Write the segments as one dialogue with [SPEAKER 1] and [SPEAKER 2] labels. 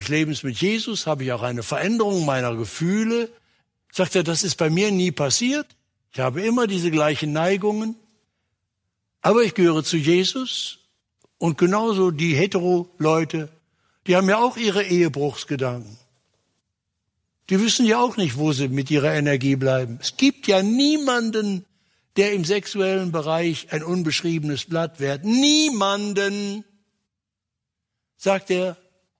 [SPEAKER 1] des Lebens mit Jesus habe ich auch eine Veränderung meiner Gefühle. Sagt er, das ist bei mir nie passiert. Ich habe immer diese gleichen Neigungen. Aber ich gehöre zu Jesus. Und genauso die Hetero-Leute, die haben ja auch ihre Ehebruchsgedanken. Die wissen ja auch nicht, wo sie mit ihrer Energie bleiben. Es gibt ja niemanden, der im sexuellen Bereich ein unbeschriebenes Blatt wäre. Niemanden, sagt er.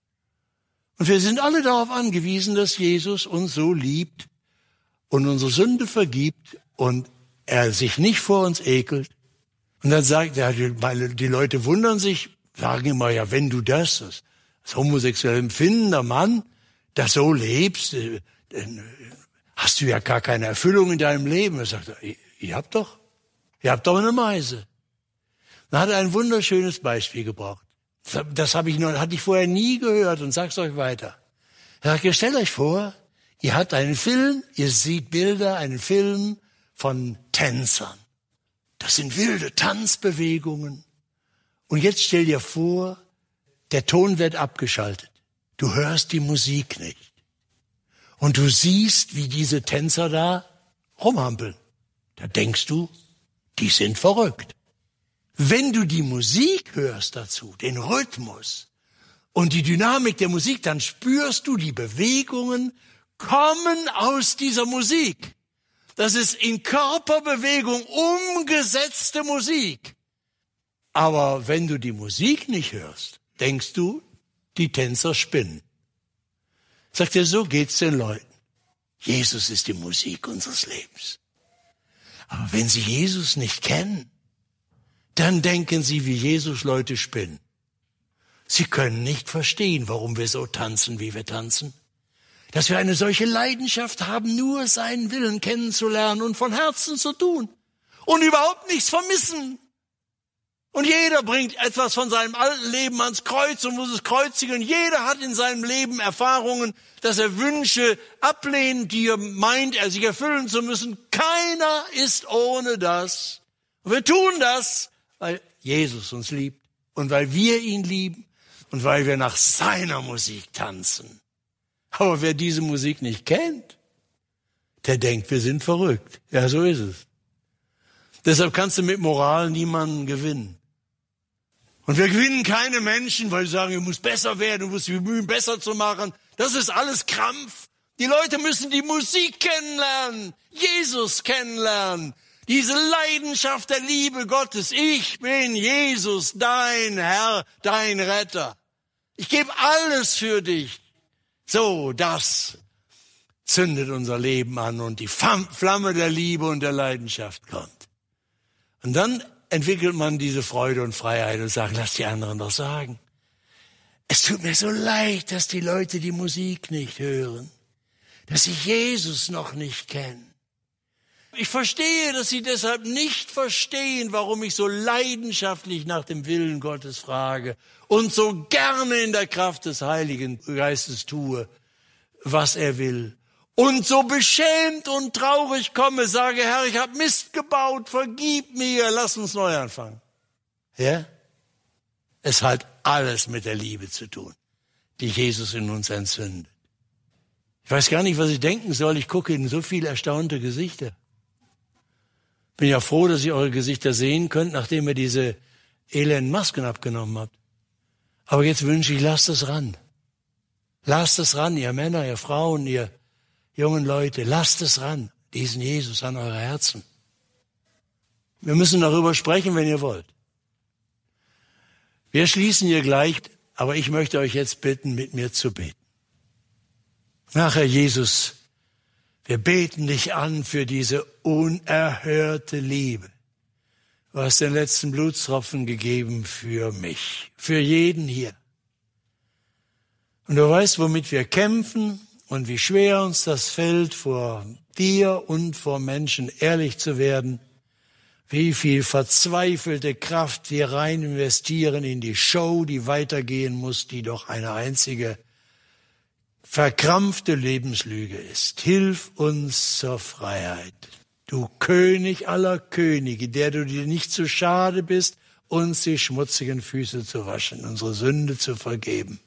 [SPEAKER 1] Und wir sind alle darauf angewiesen, dass Jesus uns so liebt und unsere Sünde vergibt und er sich nicht vor uns ekelt. Und dann sagt er, die Leute wundern sich, sagen immer, ja, wenn du das als homosexuell empfindender Mann, das so lebst, dann hast du ja gar keine Erfüllung in deinem Leben. Er sagt, ihr habt doch eine Meise. Dann hat er ein wunderschönes Beispiel gebraucht. Das hatte ich vorher nie gehört und sag's euch weiter. Er sagt, stellt euch vor, ihr habt einen Film, ihr seht Bilder, einen Film von Tänzern. Das sind wilde Tanzbewegungen. Und jetzt stell dir vor, der Ton wird abgeschaltet. Du hörst die Musik nicht. Und du siehst, wie diese Tänzer da rumhampeln. Da denkst du, die sind verrückt. Wenn du die Musik hörst dazu, den Rhythmus und die Dynamik der Musik, dann spürst du, die Bewegungen kommen aus dieser Musik. Das ist in Körperbewegung umgesetzte Musik. Aber wenn du die Musik nicht hörst, denkst du, die Tänzer spinnen. Sagt er, so geht's den Leuten. Jesus ist die Musik unseres Lebens. Aber wenn sie Jesus nicht kennen, dann denken sie, wie Jesus Leute spinnen. Sie können nicht verstehen, warum wir so tanzen, wie wir tanzen. Dass wir eine solche Leidenschaft haben, nur seinen Willen kennenzulernen und von Herzen zu tun. Und überhaupt nichts vermissen. Und jeder bringt etwas von seinem alten Leben ans Kreuz und muss es kreuzigen. Jeder hat in seinem Leben Erfahrungen, dass er Wünsche ablehnt, die er meint, er sich erfüllen zu müssen. Keiner ist ohne das. Und wir tun das, weil Jesus uns liebt und weil wir ihn lieben und weil wir nach seiner Musik tanzen. Aber wer diese Musik nicht kennt, der denkt, wir sind verrückt. Ja, so ist es. Deshalb kannst du mit Moral niemanden gewinnen. Und wir gewinnen keine Menschen, weil sie sagen, du musst besser werden, du musst dich bemühen, besser zu machen. Das ist alles Krampf. Die Leute müssen die Musik kennenlernen, Jesus kennenlernen. Diese Leidenschaft der Liebe Gottes. Ich bin Jesus, dein Herr, dein Retter. Ich gebe alles für dich. So, das zündet unser Leben an und die Flamme der Liebe und der Leidenschaft kommt. Und dann entwickelt man diese Freude und Freiheit und sagt, lass die anderen doch sagen. Es tut mir so leid, dass die Leute die Musik nicht hören, dass sie Jesus noch nicht kennen. Ich verstehe, dass sie deshalb nicht verstehen, warum ich so leidenschaftlich nach dem Willen Gottes frage und so gerne in der Kraft des Heiligen Geistes tue, was er will. Und so beschämt und traurig komme, sage, Herr, ich habe Mist gebaut, vergib mir, lass uns neu anfangen. Ja? Es hat alles mit der Liebe zu tun, die Jesus in uns entzündet. Ich weiß gar nicht, was ich denken soll. Ich gucke in so viele erstaunte Gesichter. Bin ja froh, dass ihr eure Gesichter sehen könnt, nachdem ihr diese elenden Masken abgenommen habt. Aber jetzt wünsche ich, lasst es ran. Lasst es ran, ihr Männer, ihr Frauen, ihr jungen Leute. Lasst es ran, diesen Jesus an eure Herzen. Wir müssen darüber sprechen, wenn ihr wollt. Wir schließen hier gleich, aber ich möchte euch jetzt bitten, mit mir zu beten. Ach, Herr Jesus, wir beten dich an für diese unerhörte Liebe. Du hast den letzten Blutstropfen gegeben für mich, für jeden hier. Und du weißt, womit wir kämpfen und wie schwer uns das fällt, vor dir und vor Menschen ehrlich zu werden. Wie viel verzweifelte Kraft wir rein investieren in die Show, die weitergehen muss, die doch eine einzige verkrampfte Lebenslüge ist. Hilf uns zur Freiheit. Du König aller Könige, der du dir nicht zu schade bist, uns die schmutzigen Füße zu waschen, unsere Sünde zu vergeben.